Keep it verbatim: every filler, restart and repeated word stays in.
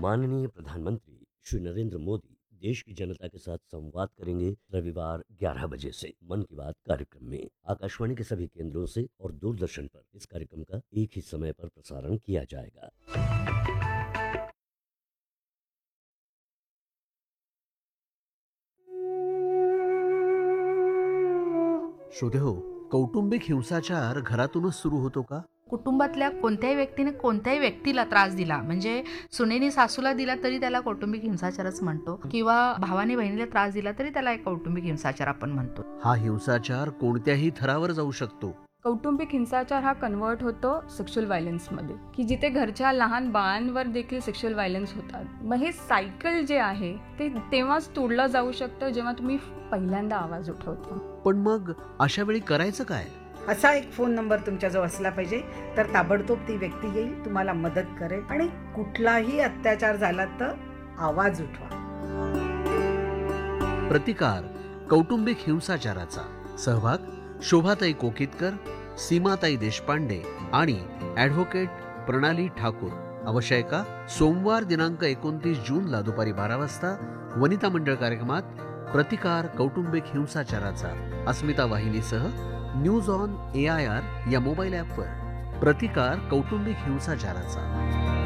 माननीय प्रधानमंत्री श्री नरेंद्र मोदी देश की जनता के साथ संवाद करेंगे रविवार ग्यारह बजे से मन की बात कार्यक्रम में। आकाशवाणी के सभी केंद्रों से और दूरदर्शन पर इस कार्यक्रम का एक ही समय पर प्रसारण किया जाएगा। श्रोते हो, कौटुंबिक हिंसाचार घरातूनच सुरू होतो का? कुटुंबातल्या कोणत्याही व्यक्तीने कोणत्याही व्यक्तीला त्रास दिला, म्हणजे सुनेने सासूला दिला तरी त्याला कौटुंबिक हिंसाचारच म्हणतो, किंवा भावाने बहिणीला त्रास दिला तरी त्याला एक कौटुंबिक हिंसाचार आपण म्हणतो. हा हिंसाचार कोणत्याही थरावर जाऊ शकतो. कौटुंबिक हिंसाचार हा कन्वर्ट होतो सेक्शुअल व्हायलन्समध्ये, की जिथे घरच्या लहान बाळांवर देखील सेक्शुअल व्हायलन्स होतात. मग हे सायकल जे आहे ते तेव्हाच तोडलं जाऊ शकतं जेव्हा तुम्ही पहिल्यांदा आवाज उठवता. पण मग अशा वेळी करायचं काय? असा एक फोन नंबर तुमच्याजवळ असला पाहिजे, तर ताबडतोब ती व्यक्ती येईल, तुम्हाला मदत करेल आणि कुठलाही अत्याचार झाला तर आवाज उठवा. प्रतिकार कौटुंबिक हिंसाचाराचा. सहभाग शोभाताई कोकितकर, सीमाताई देशपांडे आणि ॲडव्होकेट प्रणाली ठाकूर. अवश्यका सोमवार दिनांक एकोणतीस जूनला दुपारी बारा वाजता वनिता मंडळ कार्यक्रमात प्रतिकार कौटुंबिक हिंसाचाराचा अस्मिता वाहिनीसह news on A I R या मोबाईल ॲपवर. प्रतिकार कौटुंबिक हिंसाचाराचा.